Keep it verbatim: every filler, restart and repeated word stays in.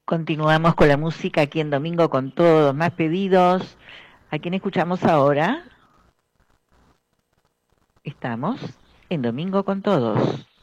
Continuamos con la música aquí en Domingo con Todos, más pedidos. ¿A quién escuchamos ahora? Estamos en Domingo con Todos.